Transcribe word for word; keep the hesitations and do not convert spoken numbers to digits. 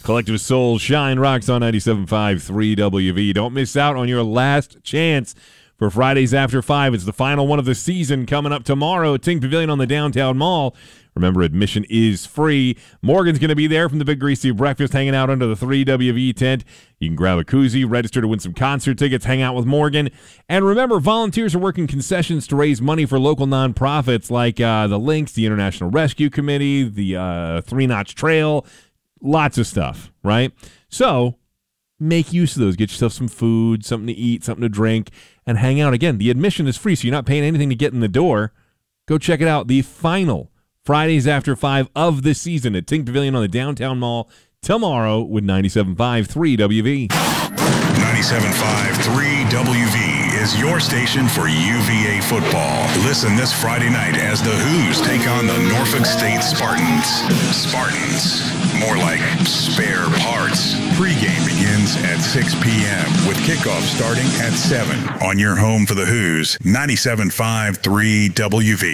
Collective Soul Shine rocks on ninety-seven point five three W V. Don't miss out on your last chance for Fridays After five. It's the final one of the season coming up tomorrow at Ting Pavilion on the Downtown Mall. Remember, admission is free. Morgan's going to be there from the Big Greasy Breakfast, hanging out under the three W V tent. You can grab a koozie, register to win some concert tickets, hang out with Morgan. And remember, volunteers are working concessions to raise money for local nonprofits like uh, the Lynx, the International Rescue Committee, the uh, Three Notch Trail. Lots of stuff, right? So make use of those. Get yourself some food, something to eat, something to drink, and hang out. Again, the admission is free, so you're not paying anything to get in the door. Go check it out. The final Fridays After five of the season at Ting Pavilion on the Downtown Mall tomorrow with ninety-seven point five three W V. ninety-seven point five three W V is your station for U V A football. Listen this Friday night as the Who's take on the Norfolk State Spartans. Spartans, more like spare parts. Pre-game begins at six p.m. with kickoff starting at seven on your home for the Who's, ninety-seven point five three W V.